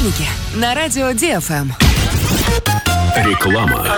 праздники на радио DFM. Реклама.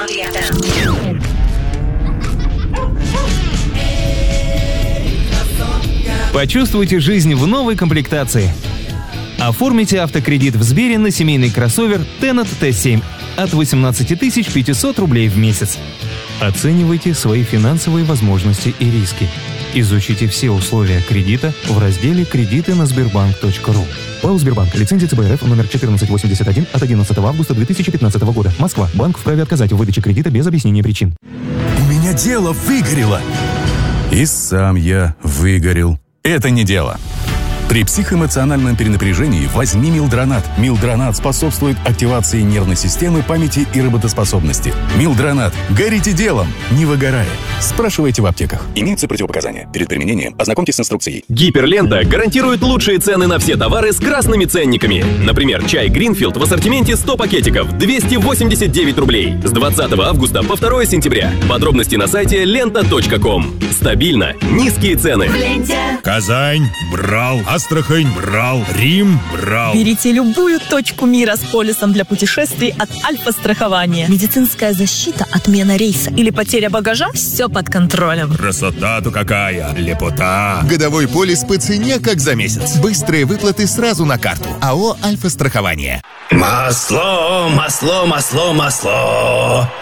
Почувствуйте жизнь в новой комплектации. Оформите автокредит в Сбере на семейный кроссовер Tennet T7 от 18 500 рублей в месяц. Оценивайте свои финансовые возможности и риски. Изучите все условия кредита в разделе «Кредиты на Сбербанк.ру». ПАО «Сбербанк». Лицензия ЦБ РФ номер 1481 от 11 августа 2015 года. Москва. Банк вправе отказать в выдаче кредита без объяснения причин. У меня дело выгорело. И сам я выгорел. Это не дело. При психоэмоциональном перенапряжении возьми Милдронат. Милдронат способствует активации нервной системы, памяти и работоспособности. Милдронат. Горите делом, не выгорая. Спрашивайте в аптеках. Имеются противопоказания. Перед применением ознакомьтесь с инструкцией. Гиперлента гарантирует лучшие цены на все товары с красными ценниками. Например, чай Гринфилд в ассортименте 100 пакетиков, 289 рублей. С 20 августа по 2 сентября. Подробности на сайте лента.ком. Стабильно. Низкие цены. В ленте. Казань брал. Астрахань брал, Рим брал. Берите любую точку мира с полисом для путешествий от Альфа-страхования. Медицинская защита, отмена рейса или потеря багажа – все под контролем. Красота-то какая, лепота. Годовой полис по цене, как за месяц. Быстрые выплаты сразу на карту. АО «Альфа-страхование». Масло, масло, масло, масло.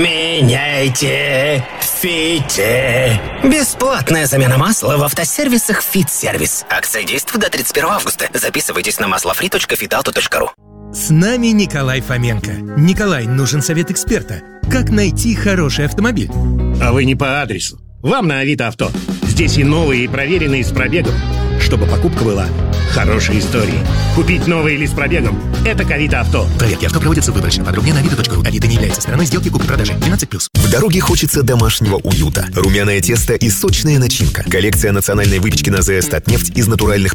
Меняйте в Фите. Бесплатная замена масла в автосервисах «Фит-сервис». Акция действует до 31 августа. Записывайтесь на maslofree.fitauto.ru. С нами Николай Фоменко. Николай, нужен совет эксперта. Как найти хороший автомобиль? А вы не по адресу. Вам на Авито Авто. Здесь и новые, и проверенные с пробегом. Чтобы покупка была хорошей историей. Купить новый или с пробегом – это к Авито Авто. Проверки авто проводятся выборочно. Подробнее на avito.ru. Авито не является стороной сделки купли-продажи. 12+. В дороге хочется домашнего уюта. Румяное тесто и сочная начинка. Коллекция национальной выпечки на ЗС Татнефть из натуральных